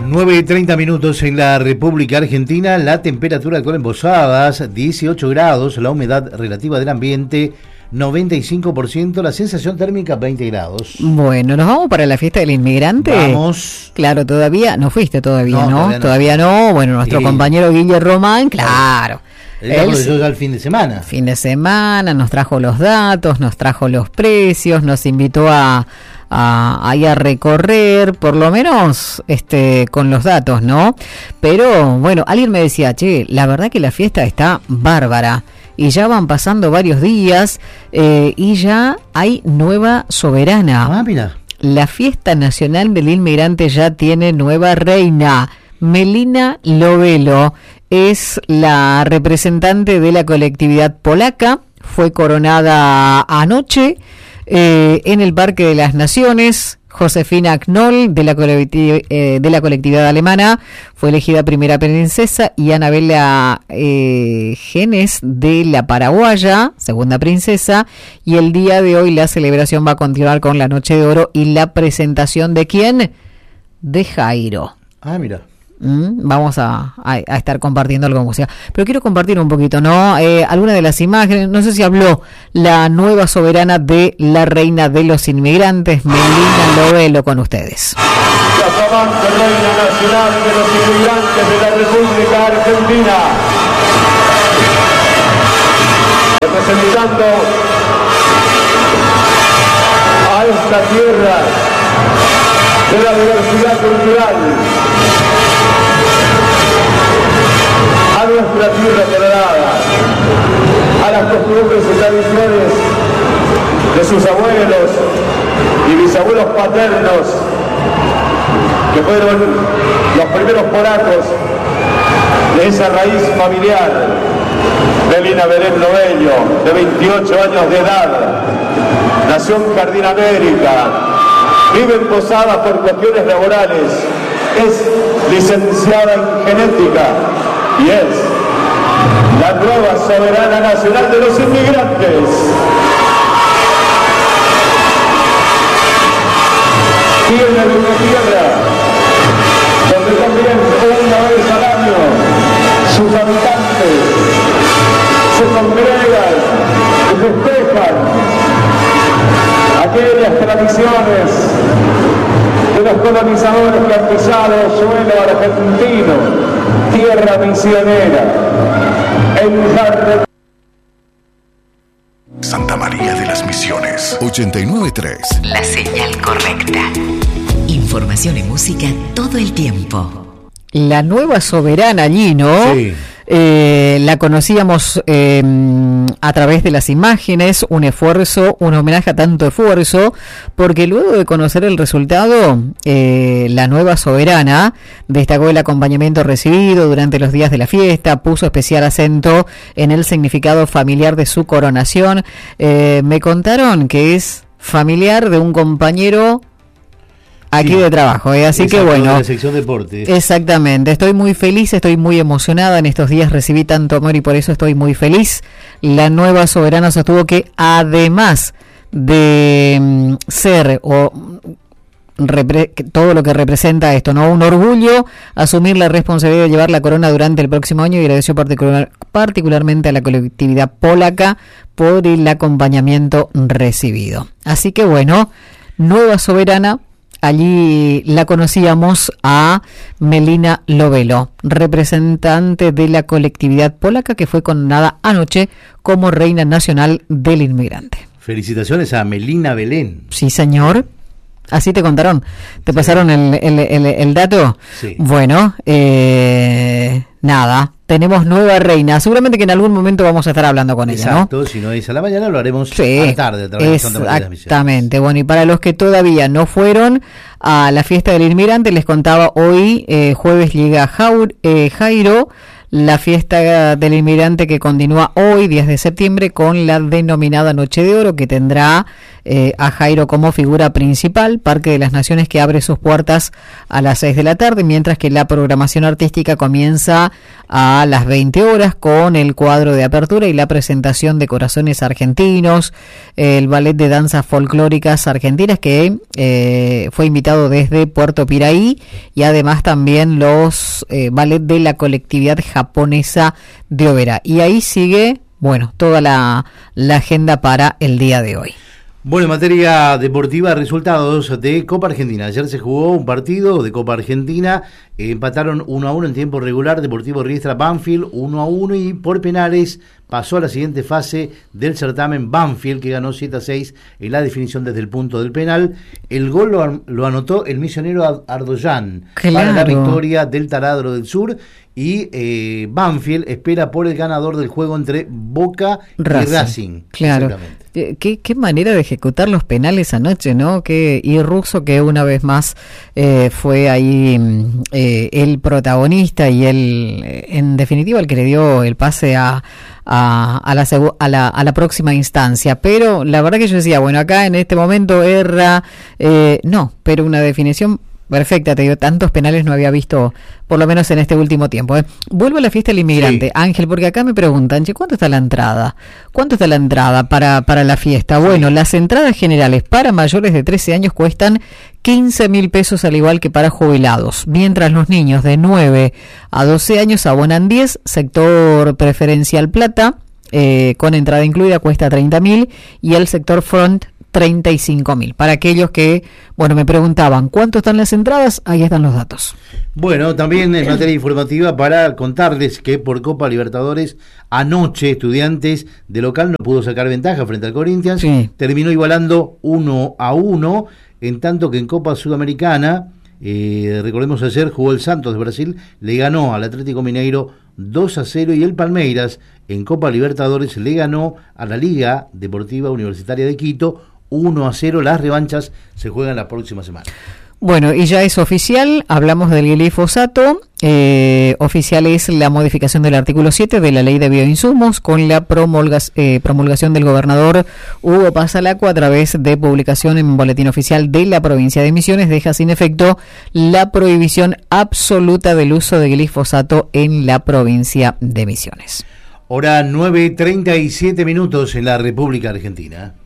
9:30 en la República Argentina. La temperatura actual en Posadas, 18 grados. La humedad relativa del ambiente, 95%. La sensación térmica, 20 grados. Bueno, ¿nos vamos para la fiesta del inmigrante? Vamos. Claro, todavía, no fuiste todavía, ¿no? Todavía no. Bueno, nuestro compañero Guille Román, claro. Él ya el fin de semana. Fin de semana, nos trajo los datos, nos trajo los precios, nos invitó a recorrer, por lo menos con los datos, ¿no? Pero bueno, alguien me decía, che, la verdad que la fiesta está bárbara y ya van pasando varios días y ya hay nueva soberana. Ah, mira. La fiesta nacional del inmigrante ya tiene nueva reina. Melina Lovelo es la representante de la colectividad polaca, fue coronada anoche en el Parque de las Naciones. Josefina Knoll de la colectividad alemana fue elegida primera princesa y Anabela Genes de la paraguaya, segunda princesa, y el día de hoy la celebración va a continuar con la Noche de Oro y la presentación de ¿quién? De Jairo. Ah, mira. Vamos a estar compartiendo algo de música, pero quiero compartir un poquito, ¿no? Alguna de las imágenes, no sé si habló la nueva soberana de la reina de los inmigrantes, Melina Lovelo, con ustedes. La flamante reina nacional de los inmigrantes de la República Argentina, representando a esta tierra de la diversidad cultural, a nuestra tierra colorada, a las costumbres y tradiciones de sus abuelos y bisabuelos paternos, que fueron los primeros polacos de esa raíz familiar. Melina Belén Lovelo, de 28 años de edad, nació en Jardín América, vive en Posadas por cuestiones laborales, es licenciada en genética y es la nueva soberana nacional de los inmigrantes. Viene de una tierra donde también una vez al año sus habitantes se congregan y festejan aquellas tradiciones de los colonizadores que han pisado suelo argentino, tierra misionera, en la Santa María de las Misiones, 89.3. La señal correcta. Información y música todo el tiempo. La nueva soberana allí, ¿no? Sí. La conocíamos a través de las imágenes, un homenaje a tanto esfuerzo, porque luego de conocer el resultado, la nueva soberana destacó el acompañamiento recibido durante los días de la fiesta, puso especial acento en el significado familiar de su coronación. Me contaron que es familiar de un compañero aquí de trabajo, así exacto, que bueno, de la sección deportes. Exactamente, estoy muy feliz, estoy muy emocionada, en estos días recibí tanto amor y por eso estoy muy feliz. La nueva soberana sostuvo que además de ser todo lo que representa esto, ¿no? Un orgullo asumir la responsabilidad de llevar la corona durante el próximo año, y agradeció particularmente a la colectividad polaca por el acompañamiento recibido. Así que bueno, nueva soberana. Allí la conocíamos a Melina Lovelo, representante de la colectividad polaca que fue coronada anoche como reina nacional del inmigrante. Felicitaciones a Melina Belén. Sí, señor. ¿Así te contaron? ¿Te pasaron el dato? Sí. Bueno, nada, tenemos nueva reina. Seguramente que en algún momento vamos a estar hablando con ella, ¿no? Exacto, si no es a la mañana, lo haremos sí, a la tarde. A través de exactamente. Bueno, y para los que todavía no fueron a la fiesta del inmigrante, les contaba hoy, jueves llega Jairo, la fiesta del inmigrante que continúa hoy, 10 de septiembre, con la denominada Noche de Oro, que tendrá a Jairo como figura principal, Parque de las Naciones, que abre sus puertas a las 6 de la tarde, mientras que la programación artística comienza a las 20 horas con el cuadro de apertura y la presentación de Corazones Argentinos, el ballet de danzas folclóricas argentinas que fue invitado desde Puerto Piraí, y además también los ballet de la colectividad japonesa de Oberá. Y ahí sigue, bueno, toda la agenda para el día de hoy. Bueno, en materia deportiva, resultados de Copa Argentina. Ayer se jugó un partido de Copa Argentina, empataron 1-1 en tiempo regular, Deportivo Riestra Banfield 1-1, y por penales pasó a la siguiente fase del certamen Banfield, que ganó 7-6 en la definición desde el punto del penal. El gol lo anotó el misionero Ardoyán, claro, para la victoria del Taladro del Sur, y Banfield espera por el ganador del juego entre Boca y Racing. Claro. Qué manera de ejecutar los penales anoche, ¿no? Y Russo, que una vez más fue ahí el protagonista y él, en definitiva, el que le dio el pase a la próxima instancia. Pero la verdad que yo decía, bueno, acá en este momento erra, no, pero una definición perfecta, te digo, tantos penales no había visto, por lo menos en este último tiempo. Vuelvo a la fiesta del inmigrante, sí. Ángel, porque acá me preguntan, ¿cuánto está la entrada? ¿Cuánto está la entrada para la fiesta? Bueno, las entradas generales para mayores de 13 años cuestan 15.000 pesos, al igual que para jubilados, mientras los niños de 9 a 12 años abonan 10, sector preferencial plata, con entrada incluida, cuesta 30.000, y el sector front 35.000. Para aquellos que, bueno, me preguntaban ¿cuánto están las entradas? Ahí están los datos. Bueno, también en materia informativa, para contarles que por Copa Libertadores anoche Estudiantes de local no pudo sacar ventaja frente al Corinthians, sí. Terminó igualando 1-1, en tanto que en Copa Sudamericana, recordemos ayer jugó el Santos de Brasil, le ganó al Atlético Mineiro 2-0, y el Palmeiras en Copa Libertadores le ganó a la Liga Deportiva Universitaria de Quito 1-0. Las revanchas se juegan la próxima semana. Bueno, y ya es oficial, hablamos del glifosato, oficial es la modificación del artículo 7 de la Ley de Bioinsumos con la promulgación del gobernador Hugo Pasalacqua a través de publicación en Boletín Oficial de la provincia de Misiones, deja sin efecto la prohibición absoluta del uso de glifosato en la provincia de Misiones. Hora 9:37 en la República Argentina.